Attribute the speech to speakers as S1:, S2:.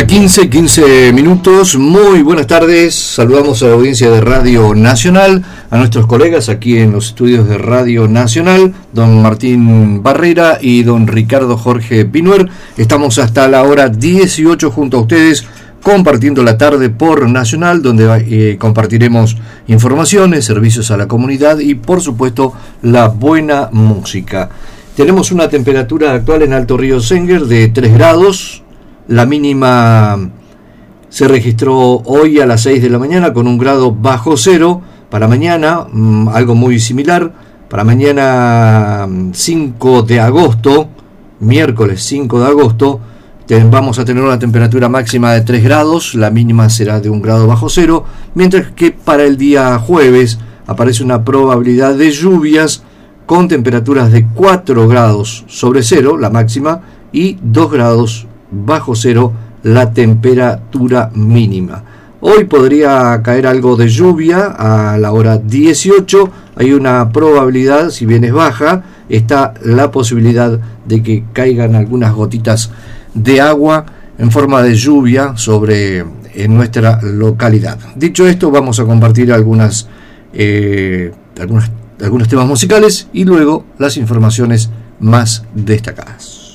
S1: 15 minutos. Muy buenas tardes. Saludamos a la audiencia de Radio Nacional, a nuestros colegas aquí en los estudios de Radio Nacional, don Martín Barrera y don Ricardo Jorge Pinuer. Estamos hasta la hora 18 junto a ustedes, compartiendo la tarde por Nacional, donde compartiremos informaciones, servicios a la comunidad y, por supuesto, la buena música. Tenemos una temperatura actual en Alto Río Senguer de 3 grados. La mínima se registró hoy a las 6 de la mañana con 1 grado bajo cero. Para mañana, algo muy similar. Para mañana 5 de agosto, miércoles 5 de agosto, vamos a tener una temperatura máxima de 3 grados. La mínima será de 1 grado bajo cero. Mientras que para el día jueves aparece una probabilidad de lluvias con temperaturas de 4 grados sobre cero, la máxima, y 2 grados bajo cero la temperatura mínima. Hoy podría caer algo de lluvia a la hora 18. Hay una probabilidad, si bien es baja, está la posibilidad de que caigan algunas gotitas de agua en forma de lluvia en nuestra localidad. Dicho esto, vamos a compartir algunos temas musicales y luego las informaciones más destacadas.